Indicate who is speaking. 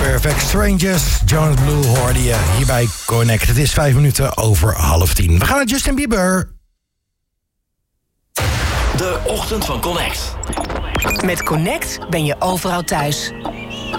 Speaker 1: Perfect Strangers, Jonas Blue hoorde je hier bij Connect. Het is 5 minuten over 9:30. We gaan naar Justin Bieber.
Speaker 2: De ochtend van Connect.
Speaker 3: Met Connect ben je overal thuis.